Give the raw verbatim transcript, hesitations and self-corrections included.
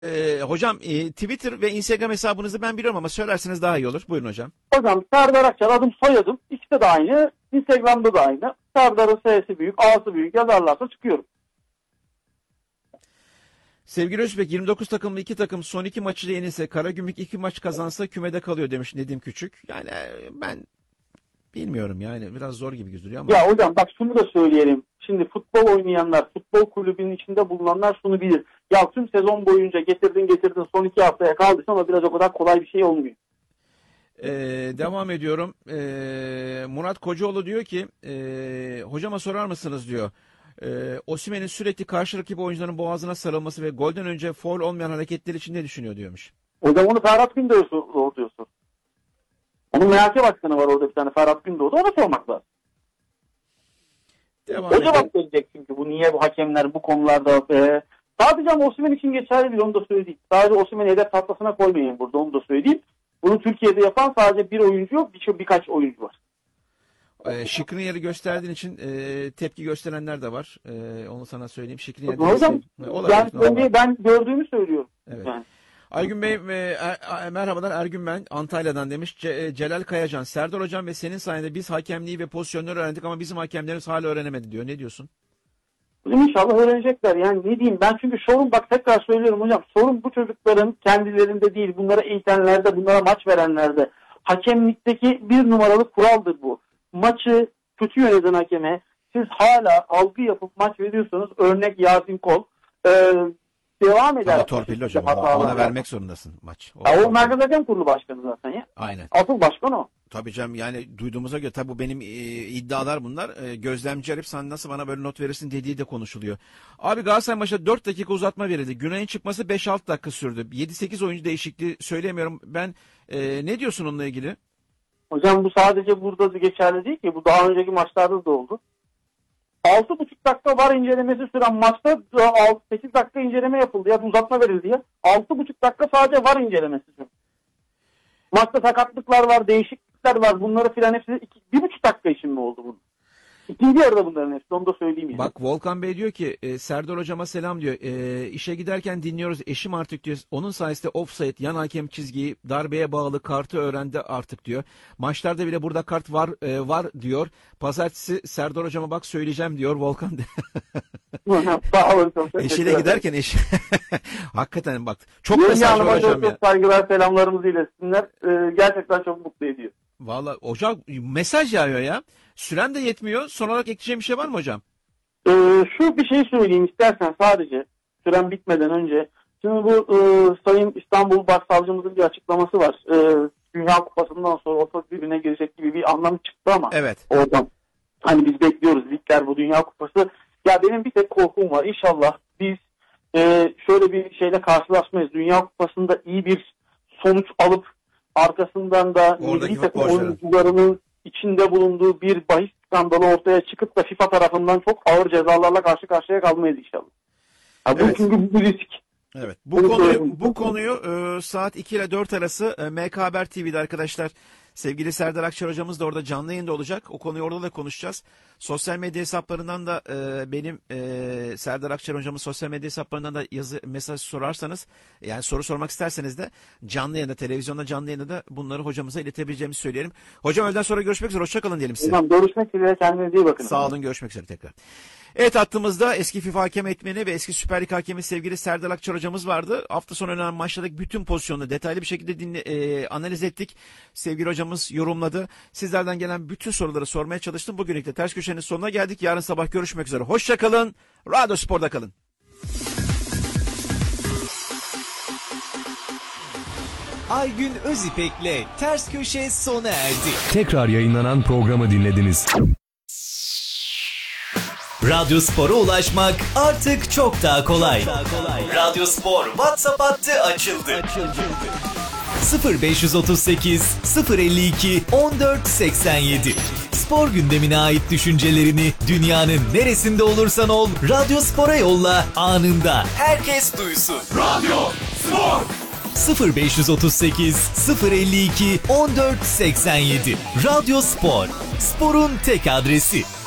Ee, hocam e, Twitter ve Instagram hesabınızı ben biliyorum ama söylerseniz daha iyi olur. Buyurun hocam. Hocam Serdar Akçar adım soyadım. İkisi de aynı. Instagram'da da aynı. Serdar'ın S'si büyük, A'sı büyük yazarlarsa çıkıyorum. Sevgili Özbek, yirmi dokuz takımlı iki takım son iki maçıyla yenilse, Karagümrük iki maç kazansa kümede kalıyor demiş Nedim Küçük. Yani ben bilmiyorum, yani biraz zor gibi gözüküyor ama. Ya hocam bak şunu da söyleyelim. Şimdi futbol oynayanlar, futbol kulübünün içinde bulunanlar şunu bilir. Ya tüm sezon boyunca getirdin getirdin son iki haftaya kaldıysa ama biraz o kadar kolay bir şey olmuyor. Ee, devam ediyorum. Ee, Murat Kocaoğlu diyor ki e, hocama sorar mısınız diyor. Ee, Osimhen'in sürekli karşı rakip oyuncuların boğazına sarılması ve golden önce faul olmayan hareketler için ne düşünüyor diyormuş. Hocam onu Ferhat Gündoğdu diyorsun. Onun M H K başkanı var orada bir tane Ferhat Gündoğdu. Ona sormak lazım. Devam o edelim. cevap verecek çünkü bu niye bu hakemler bu konularda e, sadece ama Osimhen için geçerli değil, onu da söyleyeyim. Sadece Osimhen'i hedef tahtasına koymayın burada, onu da söyleyeyim. Bunu Türkiye'de yapan sadece bir oyuncu yok, bir, birkaç oyuncu var. E, Şikriniyer'i gösterdiğin için e, tepki gösterenler de var. E, onu sana söyleyeyim. Şikriniyer Hocam yani önce ben gördüğümü söylüyorum. Evet. Yani. Aygün Bey, e, er, merhabalar Ergün ben Antalya'dan demiş. Ce, Celal Kayacan, Serdar Hocam ve senin sayende biz hakemliği ve pozisyonları öğrendik ama bizim hakemlerimiz hala öğrenemedi diyor. Ne diyorsun? İnşallah öğrenecekler. Yani ne diyeyim ben, çünkü sorun, bak tekrar söylüyorum hocam, sorun bu çocukların kendilerinde değil, bunlara eğitenlerde, bunlara maç verenlerde. Hakemlikteki bir numaralı kuraldır bu. Maçı kötü yöneten hakeme siz hala algı yapıp maç veriyorsanız, örnek Yasin Kol, ee, devam eder. Ama torpilli hocam. Ona, ona vermek zorundasın maç. O, ya o Merkez Hakem Kurulu Başkanı zaten ya. Aynen. Asıl başkan o. Tabii canım, yani duyduğumuza göre tabii bu benim e, iddialar bunlar. E, gözlemci arayıp sen nasıl bana böyle not verirsin dediği de konuşuluyor. Abi Galatasaray maçta dört dakika uzatma verildi. Günay'ın çıkması beş altı dakika sürdü. yedi sekiz oyuncu değişikliği söyleyemiyorum. Ben e, ne diyorsun onunla ilgili? Hocam bu sadece burada da geçerli değil ki. Bu daha önceki maçlarda da oldu. altı buçuk dakika var incelemesi süren maçta sekiz dakika inceleme yapıldı ya, uzatma verildi ya. altı buçuk dakika sadece var incelemesi sürdü. Maçta sakatlıklar var, değişiklikler var. Bunları filan hepsi bir buçuk dakika için mi oldu bunun? İkinci yarıda bunların hepsi, onu da söyleyeyim yani. Bak Volkan Bey diyor ki e, Serdar Hocama selam diyor. E, işe giderken dinliyoruz, eşim artık diyor. Onun sayesinde offside, yan hakem çizgiyi, darbeye bağlı kartı öğrendi artık diyor. Maçlarda bile burada kart var e, var diyor. Pazartesi Serdar Hocama bak söyleyeceğim diyor Volkan. Sağ olun, çok Eşiyle giderken eşi. Hakikaten bak. Çok mesaj var hocam ya. Çok saygılar, selamlarımızı iletsinler. Ee, gerçekten çok mutlu ediyor. Valla hocam mesaj yağıyor ya. Süren de yetmiyor. Son olarak ekleyeceğim bir şey var mı hocam? Ee, şu bir şey söyleyeyim istersen sadece. Süren bitmeden önce. Şimdi bu e, Sayın İstanbul Başsavcımızın bir açıklaması var. E, Dünya Kupası'ndan sonra ortak birbirine girecek gibi bir anlam çıktı ama. Evet. Oradan. Hani biz bekliyoruz ligler, bu Dünya Kupası. Ya benim bir tek korkum var. İnşallah biz e, şöyle bir şeyle karşılaşmayız. Dünya Kupası'nda iyi bir sonuç alıp arkasından da milli takım oyuncularının içinde bulunduğu bir bahis skandalı ortaya çıkıp da FIFA tarafından çok ağır cezalarla karşı karşıya kalmayız inşallah. Ya bu evet. Çünkü bir risk. Evet. Bu konuyu bu konuyu e, saat iki ile dört arası e, M K Haber T V'de arkadaşlar. Sevgili Serdar Akçar hocamız da orada canlı yayında olacak. O konuyu orada da konuşacağız. Sosyal medya hesaplarından da e, benim e, Serdar Akçar hocamın sosyal medya hesaplarından da yazı mesaj sorarsanız, yani soru sormak isterseniz de canlı yayında, televizyonda canlı yayında da bunları hocamıza iletebileceğimizi söyleyelim. Hocam öğleden sonra görüşmek üzere. Hoşçakalın diyelim size. Tamam, görüşmek üzere. Kendinize iyi bakın. Sağ olun. Görüşmek üzere tekrar. Evet, hattımızda eski FIFA hakem etmeni ve eski Süper Lig hakemi sevgili Serdar Akçar hocamız vardı. Hafta sonu oynanan maçlardaki bütün pozisyonları detaylı bir şekilde dinle, e, analiz ettik. Sevgili hocamız yorumladı. Sizlerden gelen bütün soruları sormaya çalıştım. Bugünlük de Ters Köşe'nin sonuna geldik. Yarın sabah görüşmek üzere. Hoşçakalın. Radyo Spor'da kalın. Aygün Özipek'le Ters Köşe sona erdi. Tekrar yayınlanan programı dinlediniz. Radyo Spor'a ulaşmak artık çok daha kolay. Radyo Spor WhatsApp hattı açıldı. açıldı. sıfır beş otuz sekiz sıfır elli iki on dört seksen yedi. Spor gündemine ait düşüncelerini dünyanın neresinde olursan ol, Radyo Spor'a yolla, anında herkes duysun. Radyo Spor sıfır beş otuz sekiz sıfır elli iki on dört seksen yedi. Radyo Spor, sporun tek adresi.